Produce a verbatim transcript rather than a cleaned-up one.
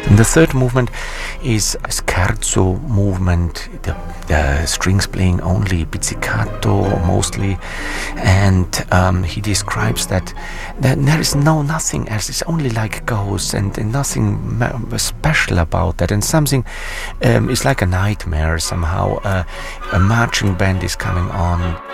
And the third movement is a scherzo movement, the, the strings playing only pizzicato mostly, and um, he describes that, that there is no nothing else, it's only like goes, and, and nothing ma- special about that, and something um, is like a nightmare somehow. Uh, a marching band is coming on.